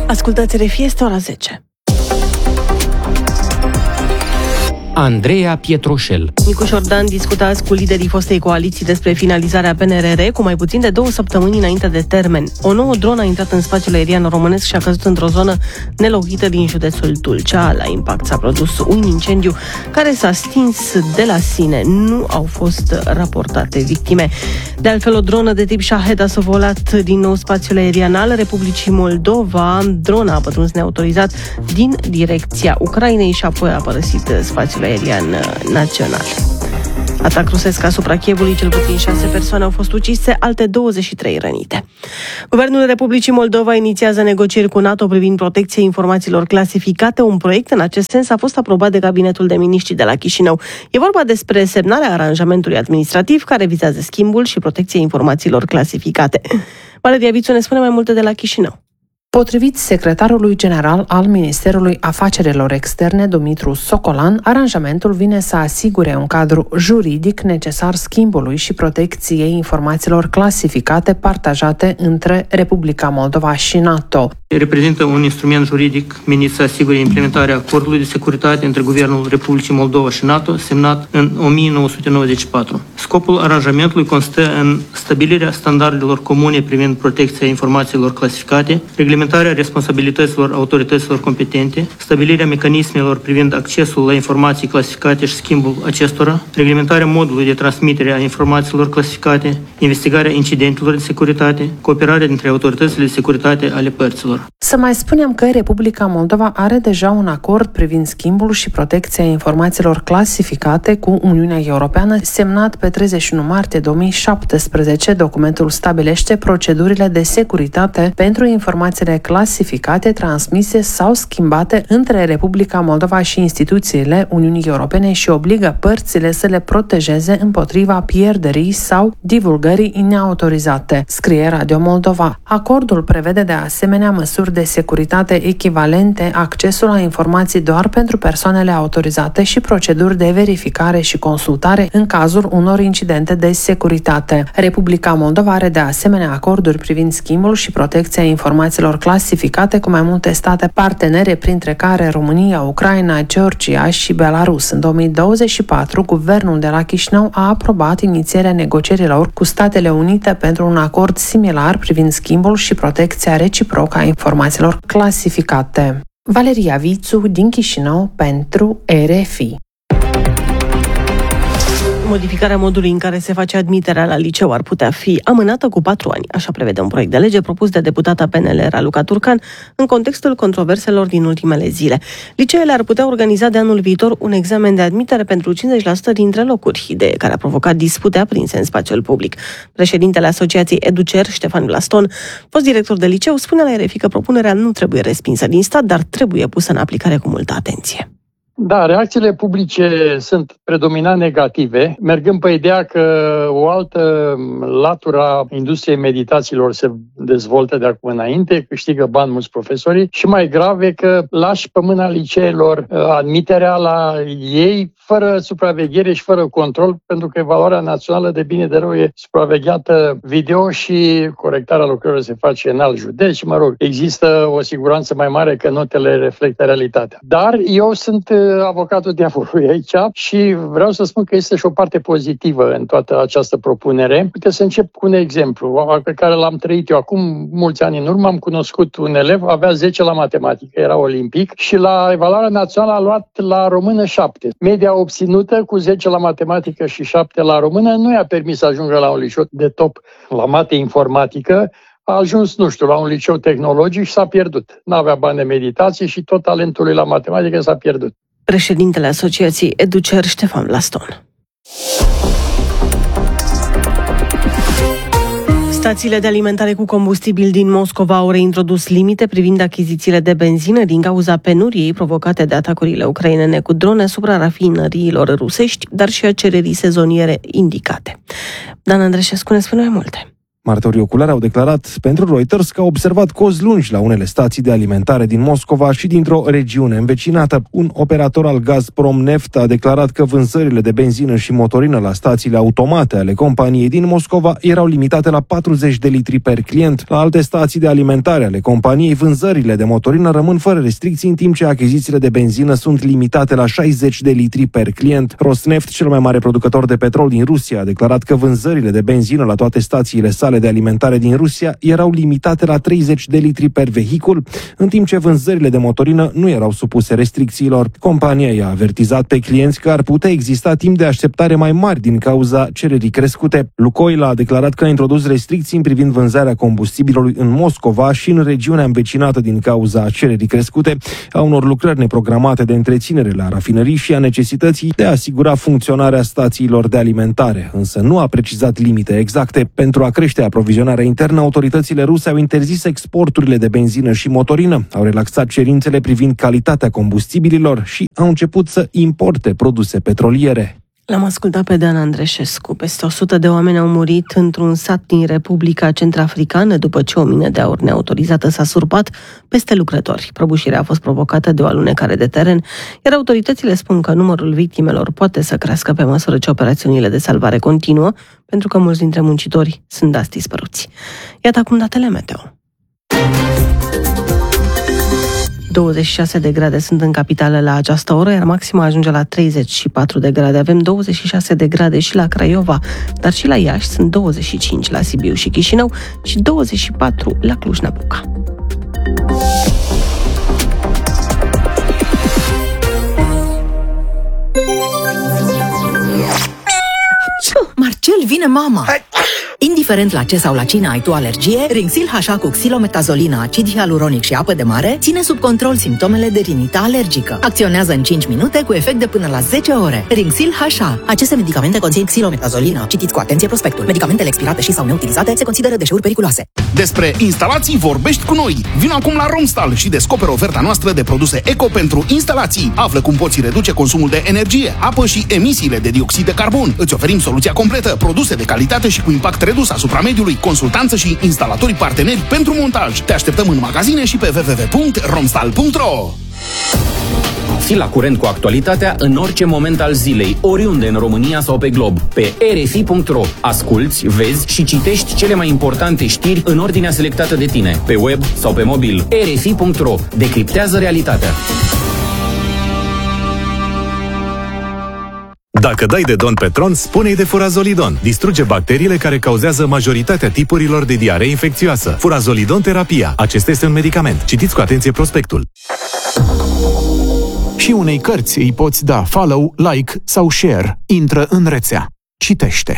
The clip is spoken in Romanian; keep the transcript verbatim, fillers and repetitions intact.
Ascultați R F I, este ora zece. Andreea Pietroșel. Nicu Șordan discută azi cu liderii fostei coaliții despre finalizarea P N R R cu mai puțin de două săptămâni înainte de termen. O nouă dronă a intrat în spațiul aerian românesc și a căzut într-o zonă nelocuită din județul Tulcea. La impact s-a produs un incendiu care s-a stins de la sine. Nu au fost raportate victime. De altfel, o dronă de tip Shahed a survolat din nou spațiul aerian al Republicii Moldova. Drona a pătruns neautorizat din direcția Ucrainei și apoi a părăsit spațiul aerian național. Atac rusesc asupra Chievului, cel puțin șase persoane au fost ucise, alte douăzeci și trei rănite. Guvernul Republicii Moldova inițiază negocieri cu NATO privind protecția informațiilor clasificate. Un proiect în acest sens a fost aprobat de Cabinetul de Miniștri de la Chișinău. E vorba despre semnarea aranjamentului administrativ care vizează schimbul și protecția informațiilor clasificate. Valeria Vițu ne spune mai multe de la Chișinău. Potrivit secretarului general al Ministerului Afacerilor Externe, Dumitru Socolan, aranjamentul vine să asigure un cadru juridic necesar schimbului și protecției informațiilor clasificate partajate între Republica Moldova și NATO. Reprezintă un instrument juridic menit să asigure implementarea acordului de securitate între Guvernul Republicii Moldova și NATO, semnat în o mie nouă sute nouăzeci și patru. Scopul aranjamentului constă în stabilirea standardelor comune privind protecția informațiilor clasificate, reglementarea responsabilităților autorităților competente, stabilirea mecanismelor privind accesul la informații clasificate și schimbul acestora, reglementarea modului de transmitere a informațiilor clasificate, investigarea incidentelor de securitate, cooperarea dintre autoritățile de securitate ale părților. Să mai spunem că Republica Moldova are deja un acord privind schimbul și protecția informațiilor clasificate cu Uniunea Europeană, semnat pe treizeci și unu martie două mii șaptesprezece. Documentul stabilește procedurile de securitate pentru informațiile clasificate, transmise sau schimbate între Republica Moldova și instituțiile Uniunii Europene și obligă părțile să le protejeze împotriva pierderii sau divulgării neautorizate, scrie Radio Moldova. Acordul prevede de asemenea măsuri de securitate echivalente, accesul la informații doar pentru persoanele autorizate și proceduri de verificare și consultare în cazul unor incidente de securitate. Republica Moldova are de asemenea acorduri privind schimbul și protecția informațiilor clasificate cu mai multe state partenere, printre care România, Ucraina, Georgia și Belarus. În două mii douăzeci și patru, guvernul de la Chișinău a aprobat inițierea negocierilor cu Statele Unite pentru un acord similar privind schimbul și protecția reciprocă a informațiilor clasificate. Valeria Vițu din Chișinău pentru R F I. Modificarea modului în care se face admiterea la liceu ar putea fi amânată cu patru ani. Așa prevede un proiect de lege propus de deputata P N L Raluca Turcan în contextul controverselor din ultimele zile. Liceele ar putea organiza de anul viitor un examen de admitere pentru cincizeci la sută dintre locuri, idee care a provocat dispute aprinse în spațiul public. Președintele Asociației Educer, Ștefan Blaston, fost director de liceu, spune la R F I că propunerea nu trebuie respinsă din stat, dar trebuie pusă în aplicare cu multă atenție. Da, reacțiile publice sunt predominant negative, mergând pe ideea că o altă latură a industriei meditațiilor se dezvoltă de acum înainte, câștigă bani mulți profesorii și mai grave că lași pe mâna liceelor admiterea la ei fără supraveghere și fără control, pentru că evaluarea națională de bine de rău e supravegheată video și corectarea lucrurilor se face în alt județ și, mă rog, există o siguranță mai mare că notele reflectă realitatea. Dar eu sunt avocatul diavolului aici și vreau să spun că este și o parte pozitivă în toată această propunere. Uite, să încep cu un exemplu pe care l-am trăit eu acum mulți ani în urmă. Am cunoscut un elev, avea zece la matematică, era olimpic și la evaluarea națională a luat la română șapte. Media obținută cu zece la matematică și șapte la română nu i-a permis să ajungă la un liceu de top la mate informatică. A ajuns, nu știu, la un liceu tehnologic și s-a pierdut. N-avea bani de meditație și tot talentul lui la matematică s-a pierdut. Președintele Asociației Educer, Ștefan Blaston. Stațiile de alimentare cu combustibil din Moscova au reintrodus limite privind achizițiile de benzină din cauza penuriei provocate de atacurile ucrainene cu drone asupra rafinăriilor rusești, dar și a cererii sezoniere indicate. Dan Andreșescu ne spune mai multe. Martorii oculari au declarat pentru Reuters că au observat cozi lungi la unele stații de alimentare din Moscova și dintr-o regiune învecinată. Un operator al Gazprom Neft a declarat că vânzările de benzină și motorină la stațiile automate ale companiei din Moscova erau limitate la patruzeci de litri per client. La alte stații de alimentare ale companiei, vânzările de motorină rămân fără restricții, în timp ce achizițiile de benzină sunt limitate la șaizeci de litri per client. Rosneft, cel mai mare producător de petrol din Rusia, a declarat că vânzările de benzină la toate stațiile sale de alimentare din Rusia erau limitate la treizeci de litri per vehicul, în timp ce vânzările de motorină nu erau supuse restricțiilor. Compania i-a avertizat pe clienți că ar putea exista timp de așteptare mai mari din cauza cererii crescute. Lukoil a declarat că a introdus restricții privind vânzarea combustibilului în Moscova și în regiunea învecinată din cauza cererii crescute, a unor lucrări neprogramate de întreținere la rafinării și a necesității de a asigura funcționarea stațiilor de alimentare, însă nu a precizat limite exacte. Pentru a crește aprovizionarea internă, autoritățile ruse au interzis exporturile de benzină și motorină, au relaxat cerințele privind calitatea combustibililor și au început să importe produse petroliere. L-am ascultat pe Dan Andreșescu. Peste o sută de oameni au murit într-un sat din Republica Centrafricană după ce o mină de aur neautorizată s-a surpat peste lucrători. Prăbușirea a fost provocată de o alunecare de teren, iar autoritățile spun că numărul victimelor poate să crească pe măsură ce operațiunile de salvare continuă, pentru că mulți dintre muncitori sunt azi dispăruți. Iată acum datele meteo. douăzeci și șase de grade sunt în capitală la această oră, iar maxima ajunge la treizeci și patru de grade. Avem douăzeci și șase de grade și la Craiova, dar și la Iași sunt douăzeci și cinci, la Sibiu și Chișinău și douăzeci și patru la Cluj-Napoca. Marcel, vine mama! Hai. Indiferent la ce sau la cine ai tu alergie, Rinxil H A cu xilometazolina, acid hialuronic și apă de mare ține sub control simptomele de rinită alergică. Acționează în cinci minute cu efect de până la zece ore. Rinxil H A. Aceste medicamente conțin xilometazolina. Citiți cu atenție prospectul. Medicamentele expirate și sau neutilizate se consideră deșeuri periculoase. Despre instalații vorbești cu noi. Vino acum la Romstal și descoperă oferta noastră de produse eco pentru instalații. Află cum poți reduce consumul de energie, apă și emisiile de dioxid de carbon. Îți oferim soluția completă, produse de calitate și cu impact redus asupra mediului, consultanță și instalatori parteneri pentru montaj. Te așteptăm în magazine și pe w w w punct romstal punct r o. Fii la curent cu actualitatea în orice moment al zilei, oriunde în România sau pe glob. Pe r f i punct r o asculți, vezi și citești cele mai importante știri în ordinea selectată de tine, pe web sau pe mobil. r f i punct r o decriptează realitatea. Dacă dai de Don Petron, spune-i de Furazolidon. Distruge bacteriile care cauzează majoritatea tipurilor de diaree infecțioasă. Furazolidon terapia. Acesta este un medicament. Citiți cu atenție prospectul. Și unei cărți îi poți da follow, like sau share. Intră în rețea. Citește.